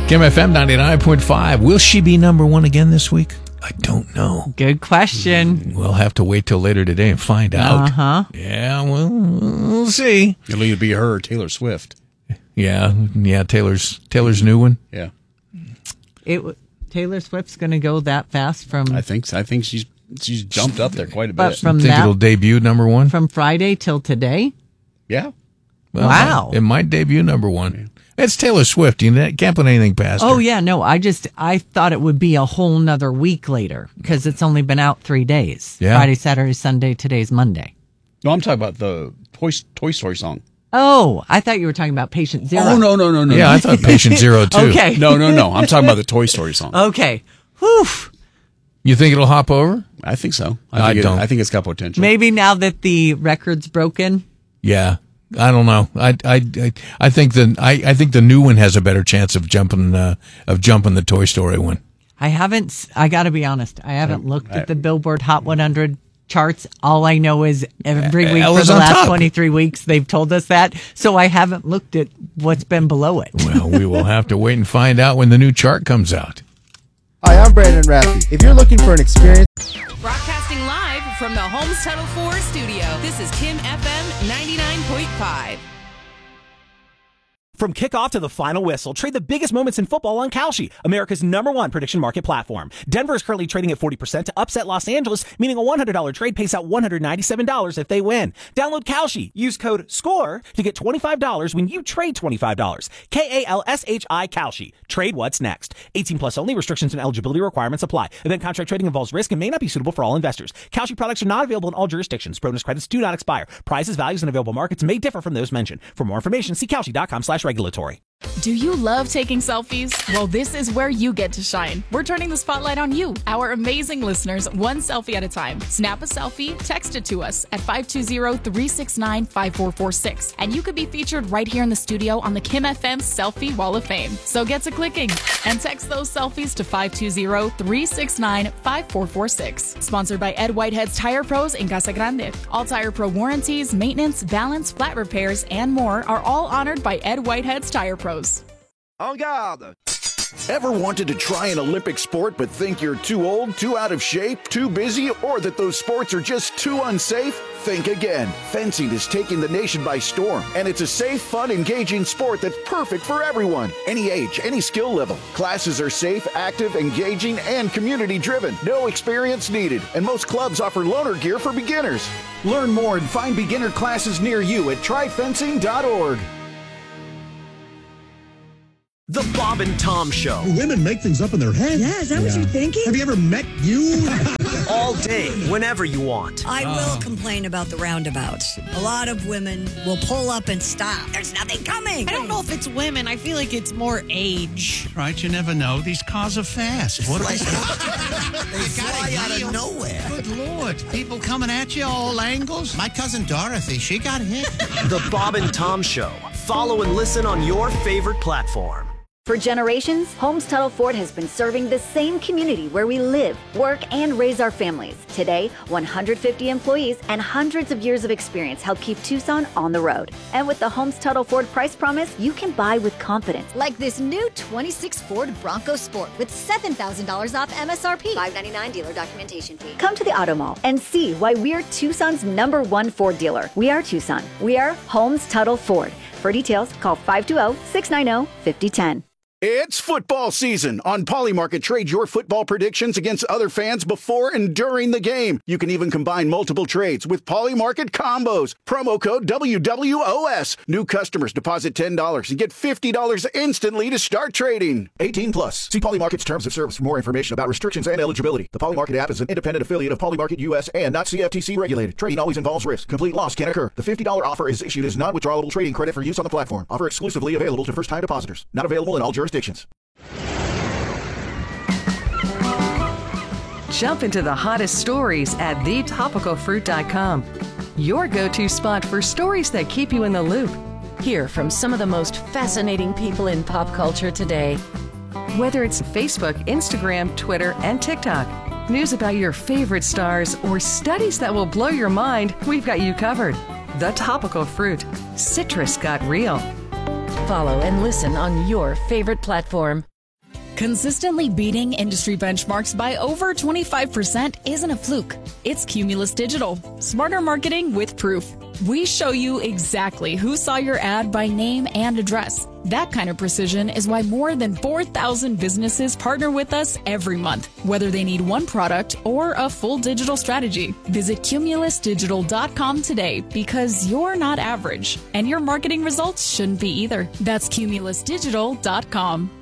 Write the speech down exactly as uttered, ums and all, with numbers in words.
Kim F M ninety-nine point five. Will she be number one again this week? I don't know. Good question. We'll have to wait till later today and find out. Uh-huh. Yeah, well, we'll see. It'll either be her or Taylor Swift. Yeah, yeah, Taylor's Taylor's new one. Yeah. It Taylor Swift's going to go that fast from I think I think she's she's jumped up there quite a But bit. from I think that- it'll debut number one. from Friday till today? yeah. Well, Wow. It might debut number one. It's Taylor Swift. You can't put anything past her. Oh, yeah. No, I just, I thought it would be a whole nother week later because it's only been out three days. Yeah. Friday, Saturday, Sunday. Today's Monday. No, I'm talking about the Toy, Toy Story song. Oh, I thought you were talking about Patient Zero. Oh, no, no, no, no. Yeah, no. I thought Patient Zero too. Okay. No, no, no. I'm talking about the Toy Story song. Okay. Whew. You think it'll hop over? I think so. I I, think don't. It, I think it's got potential. Maybe now that the record's broken. Yeah. I don't know. I, I, I, I think the I, I think the new one has a better chance of jumping uh, of jumping the Toy Story one. I haven't, s- I got to be honest, I haven't looked at the Billboard Hot one hundred charts. All I know is every week for Ella's the on last top. twenty-three weeks, they've told us that. So I haven't looked at what's been below it. Well, we will have to wait and find out when the new chart comes out. Hi, I'm Brandon Raffy. If you're looking for an experience, Broadcasting live from the Homes Tunnel four studio, this is Kim F M ninety-nine point five. From kickoff to the final whistle, trade the biggest moments in football on Kalshi, America's number one prediction market platform. Denver is currently trading at forty percent to upset Los Angeles, meaning a one hundred dollars trade pays out one hundred ninety-seven dollars if they win. Download Kalshi. Use code SCORE to get twenty-five dollars when you trade twenty-five dollars. K A L S H I Kalshi. Trade what's next. eighteen plus only. Restrictions and eligibility requirements apply. Event contract trading involves risk and may not be suitable for all investors. Kalshi products are not available in all jurisdictions. Bonus credits do not expire. Prices, values, and available markets may differ from those mentioned. For more information, see Kalshi.com slash regulatory. Do you love taking selfies? Well, this is where you get to shine. We're turning the spotlight on you, our amazing listeners, one selfie at a time. Snap a selfie, text it to us at five two zero, three six nine, five four four six, and you could be featured right here in the studio on the Kim F M Selfie Wall of Fame. So get to clicking and text those selfies to five two zero, three six nine, five four four six. Sponsored by Ed Whitehead's Tire Pros in Casa Grande. All Tire Pro warranties, maintenance, balance, flat repairs, and more are all honored by Ed Whitehead's Tire Pros. En garde! Ever wanted to try an Olympic sport but think you're too old, too out of shape, too busy, or that those sports are just too unsafe? Think again. Fencing is taking the nation by storm, and it's a safe, fun, engaging sport that's perfect for everyone. Any age, any skill level. Classes are safe, active, engaging, and community-driven. No experience needed, and most clubs offer loaner gear for beginners. Learn more and find beginner classes near you at try fencing dot org. The Bob and Tom Show. Women make things up in their head. Yeah, is that what you're thinking? Have you ever met you? All day, whenever you want. I will complain about the roundabouts. A lot of women will pull up and stop. There's nothing coming. I don't know if it's women. I feel like it's more age. Right, you never know. These cars are fast. What Like- they fly out of nowhere. Good Lord. People coming at you all angles. My cousin Dorothy, she got hit. The Bob and Tom Show. Follow and listen on your favorite platform. For generations, Homes Tuttle Ford has been serving the same community where we live, work, and raise our families. Today, one hundred fifty employees and hundreds of years of experience help keep Tucson on the road. And with the Homes Tuttle Ford price promise, you can buy with confidence. Like this new twenty-six Ford Bronco Sport with seven thousand dollars off M S R P. five ninety-nine dealer documentation fee. Come to the Auto Mall and see why we're Tucson's number one Ford dealer. We are Tucson. We are Homes Tuttle Ford. For details, call five two zero, six nine zero, five zero one zero. It's football season. On Polymarket, trade your football predictions against other fans before and during the game. You can even combine multiple trades with Polymarket combos. Promo code W W O S. New customers deposit ten dollars and get fifty dollars instantly to start trading. eighteen plus. See Polymarket's terms of service for more information about restrictions and eligibility. The Polymarket app is an independent affiliate of Polymarket U S and not C F T C regulated. Trading always involves risk. Complete loss can occur. The fifty dollars offer is issued as non-withdrawable trading credit for use on the platform. Offer exclusively available to first-time depositors. Not available in all jurisdictions. Jump into the hottest stories at the topical fruit dot com. Your go-to spot for stories that keep you in the loop. Hear from some of the most fascinating people in pop culture today. Whether it's Facebook, Instagram, Twitter, and TikTok, news about your favorite stars, or studies that will blow your mind, we've got you covered. The Topical Fruit. Citrus got real. Follow and listen on your favorite platform. Consistently beating industry benchmarks by over twenty-five percent isn't a fluke. It's Cumulus Digital. Smarter marketing with proof. We show you exactly who saw your ad by name and address. That kind of precision is why more than four thousand businesses partner with us every month, whether they need one product or a full digital strategy. Visit cumulus digital dot com today because you're not average, and your marketing results shouldn't be either. That's cumulus digital dot com.